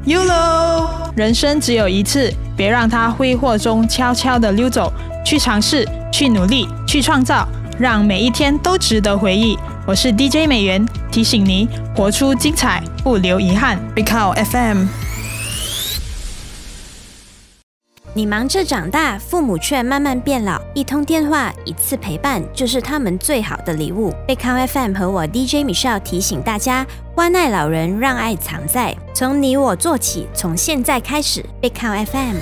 YOLO！ 人生只有一次，别让它挥霍中悄悄地溜走。去尝试，去努力，去创造，让每一天都值得回忆。我是 DJ 美元，提醒你活出精彩，不留遗憾。Big Cow FM。 你忙着长大，父母却慢慢变老。一通电话，一次陪伴，就是他们最好的礼物。贝康 FM 和我 DJ Michelle 提醒大家，关爱老人，让爱藏在，从你我做起，从现在开始。贝康 FM。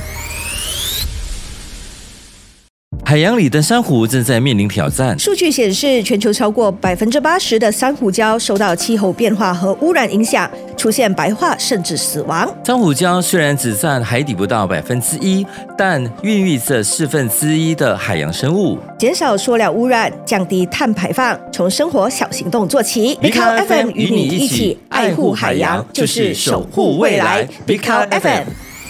海洋里的珊瑚正在面临挑战。 数据显示，全球超过80%的珊瑚礁受到气候变化和污染影响，出现白化甚至死亡。 珊瑚礁虽然只占海底不到1%，但孕育着1/4的海洋生物。 减少塑料污染，降低碳排放，从生活小行动做起。Big Cow FM 与你一起爱护海洋，就是守护未来。Big Cow FM。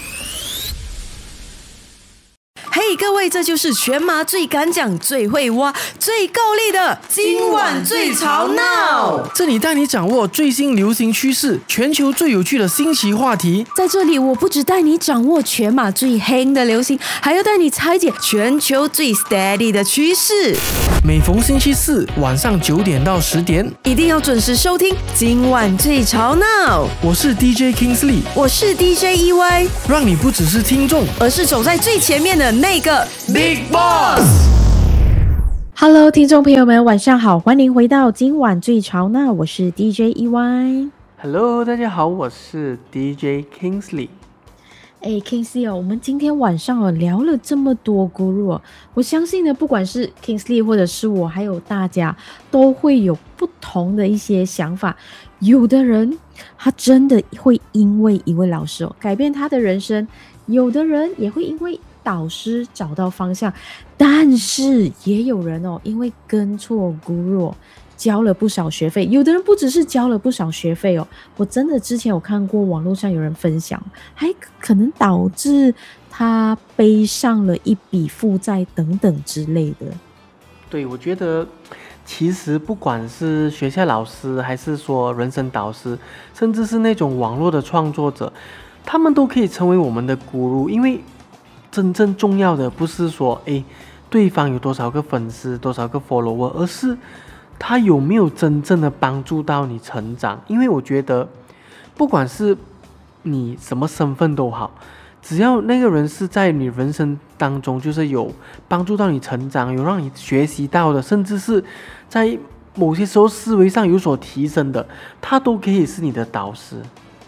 嘿，各位，这就是全马最敢讲、最会挖、最够力的今晚最吵闹。 这里带你掌握最新流行趋势，全球最有趣的新奇话题。 在这里，我不只带你掌握全马最黑的流行，还要带你拆解全球最 steady 的趋势。 每逢星期四晚上9点到10点， 一定要准时收听今晚最吵闹。 我是 DJ Kingsley， 我是 DJ EY， 让你不只是听众， 而是走在最前面的那个 Big Boss。Hello， 听众朋友们，晚上好，欢迎回到今晚最吵闹，我是 DJ EY。Hello， 大家好，我是 DJ Kingsley。 Kingsley 我们今天晚上聊了这么多 Guru 我相信呢，不管是 Kingsley 或者是我，还有大家，都会有不同的一些想法。有的人他真的会因为一位老师改变他的人生，有的人也会因为导师找到方向，但是也有人因为跟错 Guru交了不少学费，有的人不只是交了不少学费我真的之前有看过网络上有人分享，还可能导致他背上了一笔负债等等之类的。 对，我觉得其实不管是学校老师，还是说人生导师，甚至是那种网络的创作者，他们都可以成为我们的 Guru， 因为真正重要的不是说对方有多少个粉丝，多少个 follower， 而是他有没有真正的帮助到你成长。因为我觉得不管是你什么身份都好，只要那个人是在你人生当中就是有帮助到你成长，有让你学习到的，甚至是在某些时候思维上有所提升的，他都可以是你的导师。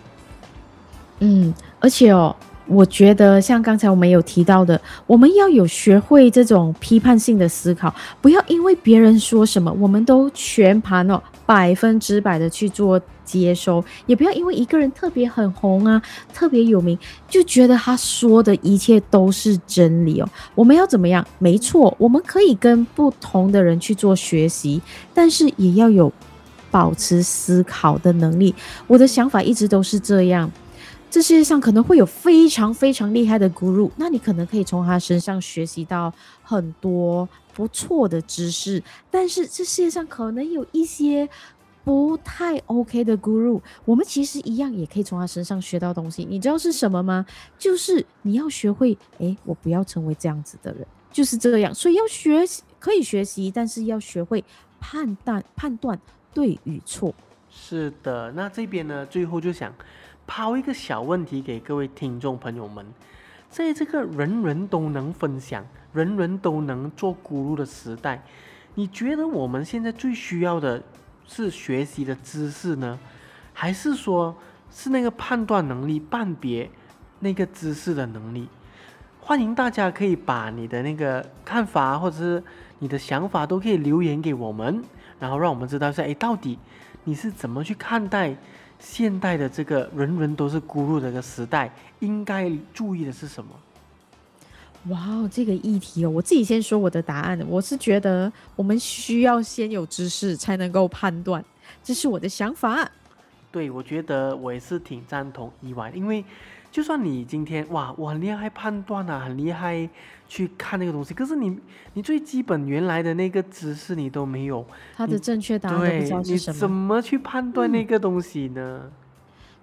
而且我觉得像刚才我们有提到的，我们要有学会这种批判性的思考，不要因为别人说什么我们都全盘100%的去做接收，也不要因为一个人特别很红啊，特别有名，就觉得他说的一切都是真理我们要怎么样？没错，我们可以跟不同的人去做学习，但是也要有保持思考的能力。我的想法一直都是这样，这世界上可能会有非常非常厉害的 Guru， 那你可能可以从他身上学习到很多不错的知识，但是这世界上可能有一些不太 OK 的 Guru， 我们其实一样也可以从他身上学到东西。你知道是什么吗？就是你要学会我不要成为这样子的人，就是这样。所以可以学习，但是要学会判断对与错。 是的，那这边呢，最后就想抛一个小问题给各位听众朋友们，在这个人人都能分享、人人都能做 Guru 的时代，你觉得我们现在最需要的是学习的知识呢，还是说是那个判断能力、判别那个知识的能力？欢迎大家可以把你的那个看法或者是你的想法都可以留言给我们，然后让我们知道到底你是怎么去看待现代的这个人人都是 Guru 的这个时代，应该注意的是什么？ 哇，这个议题我自己先说我的答案。我是觉得我们需要先有知识才能够判断，这是我的想法。 对，我觉得我也是挺赞同意外，因为就算你今天我很厉害判断啊，很厉害去看那个东西，可是你最基本原来的那个知识你都没有， 它的正确答案都不知道是什么， 你怎么去判断那个东西呢？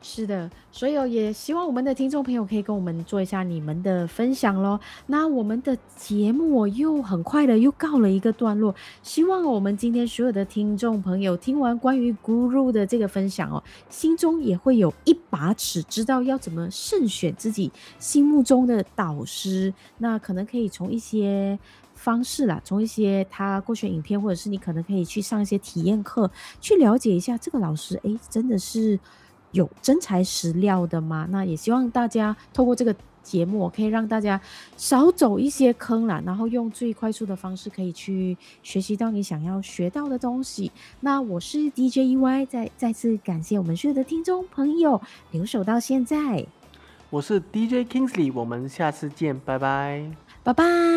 是的，所以也希望我们的听众朋友可以跟我们做一下你们的分享咯。那我们的节目又很快的又告了一个段落，希望我们今天所有的听众朋友听完关于 Guru 的这个分享心中也会有一把尺，知道要怎么慎选自己心目中的导师。那可能可以从一些方式啦，从一些他过去的影片，或者是你可能可以去上一些体验课，去了解一下这个老师真的是有真材实料的吗？那也希望大家透过这个节目可以让大家少走一些坑啦，然后用最快速的方式可以去学习到你想要学到的东西。那我是 DJ EY， 再次感谢我们所有的听众朋友留守到现在。 我是 DJ Kingsley， 我们下次见，拜拜， 拜拜。